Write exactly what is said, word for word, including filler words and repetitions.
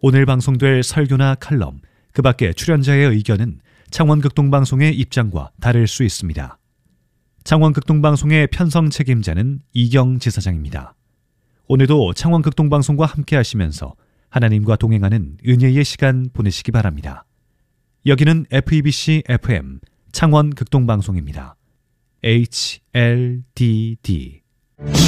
오늘 방송될 설교나 칼럼, 그 밖에 출연자의 의견은 창원극동방송의 입장과 다를 수 있습니다. 창원극동방송의 편성 책임자는 이경 지사장입니다. 오늘도 창원극동방송과 함께 하시면서 하나님과 동행하는 은혜의 시간 보내시기 바랍니다. 여기는 에프이비씨 에프엠 창원극동방송입니다. 에이치엘디디